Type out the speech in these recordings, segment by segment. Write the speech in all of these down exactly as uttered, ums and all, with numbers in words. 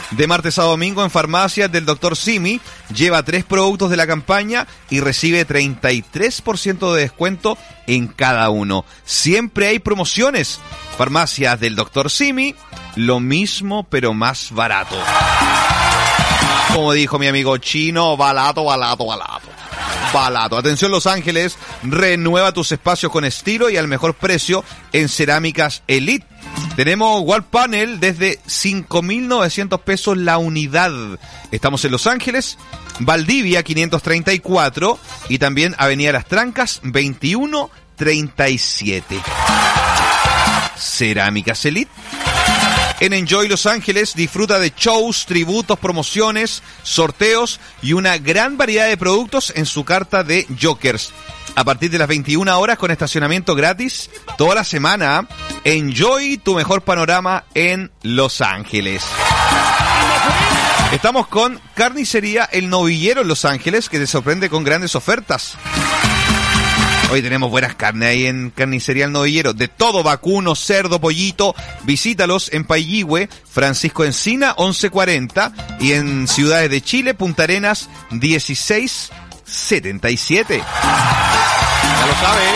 De martes a domingo en farmacias del doctor Simi. Lleva tres productos de la campaña y recibe treinta y tres por ciento de descuento en cada uno. Siempre hay promociones. Farmacias del doctor Simi, lo mismo pero más barato. Como dijo mi amigo chino, barato, barato, barato. Barato. Atención Los Ángeles, renueva tus espacios con estilo y al mejor precio en Cerámicas Elite. Tenemos wall panel desde cinco mil novecientos pesos la unidad. Estamos en Los Ángeles, Valdivia quinientos treinta y cuatro y también Avenida Las Trancas veintiuno treinta y siete. Cerámicas Elite. En Enjoy Los Ángeles disfruta de shows, tributos, promociones, sorteos y una gran variedad de productos en su carta de Jokers. A partir de las veintiuna horas con estacionamiento gratis toda la semana. Enjoy tu mejor panorama en Los Ángeles. Estamos con Carnicería El Novillero en Los Ángeles, que te sorprende con grandes ofertas. Hoy tenemos buenas carnes ahí en Carnicería El Novillero. De todo, vacuno, cerdo, pollito. Visítalos en Pailligüe, Francisco Encina, once cuarenta. Y en Ciudades de Chile, Punta Arenas, dieciséis setenta y siete. Ya lo sabes.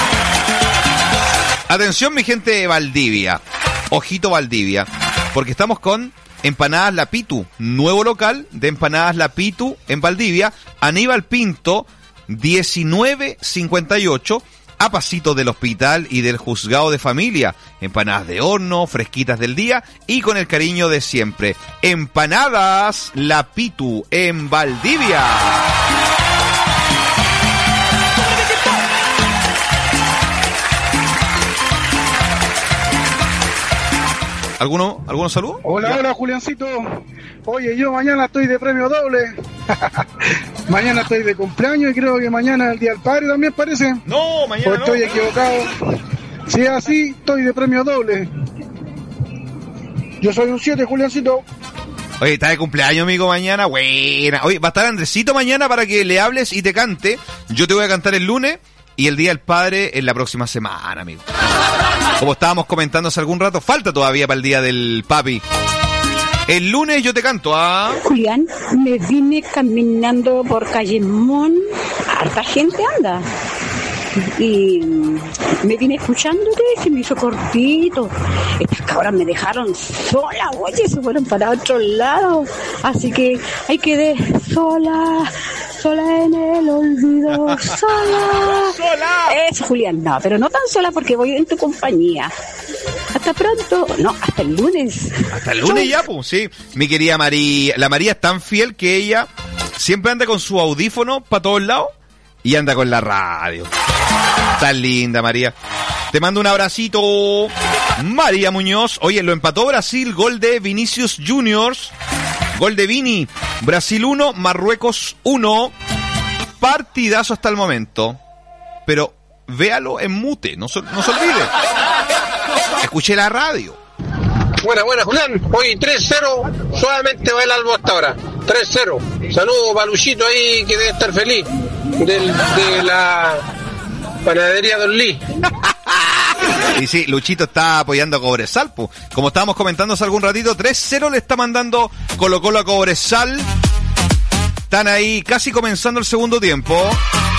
Atención, mi gente de Valdivia. Ojito Valdivia. Porque estamos con Empanadas La Pitu. Nuevo local de Empanadas La Pitu en Valdivia. Aníbal Pinto, diecinueve cincuenta y ocho, a pasito del hospital y del juzgado de familia. Empanadas de horno, fresquitas del día y con el cariño de siempre. Empanadas La Pitu en Valdivia. ¿Alguno, ¿Alguno saludo? Hola, ya. Hola, Juliancito. Oye, yo mañana estoy de premio doble. Mañana estoy de cumpleaños y creo que mañana es el Día del Padre también, parece. No, mañana o estoy no. equivocado. Si es así, estoy de premio doble. Yo soy un siete, Juliancito. Oye, está de cumpleaños, amigo, mañana. Buena. Oye, va a estar Andresito mañana para que le hables y te cante. Yo te voy a cantar el lunes y el Día del Padre en la próxima semana, amigo. Como estábamos comentando hace algún rato, falta todavía para el Día del Papi. El lunes yo te canto, ¿ah? Julián, me vine caminando por Calle Mon. Harta gente anda. Y me vine escuchándote, se me hizo cortito. Estas cabras me dejaron sola, oye, se fueron para otro lado. Así que ahí quedé sola, sola en el olvido, sola. ¡Sola! Eso, Julián, no, pero no tan sola porque voy en tu compañía. Hasta pronto, no, hasta el lunes. Hasta el lunes ya, pues, sí. Mi querida María, la María es tan fiel que ella siempre anda con su audífono para todos lados y anda con la radio. Tan linda, María. Te mando un abracito. María Muñoz. Oye, lo empató Brasil. Gol de Vinicius Juniors. Gol de Vini. Brasil uno, Marruecos uno. Partidazo hasta el momento. Pero véalo en mute. No se, no se olvide. Escuché la radio. Buena, buena, Julián. Hoy tres cero. Suavemente va el Albo hasta ahora. tres cero. Saludos para Luchito ahí, que debe estar feliz. Del, de la panadería Don Lee. Y sí, Luchito está apoyando a Cobresal, pues. Como estábamos comentando hace algún ratito, tres cero le está mandando Colo Colo a Cobresal. Están ahí casi comenzando el segundo tiempo.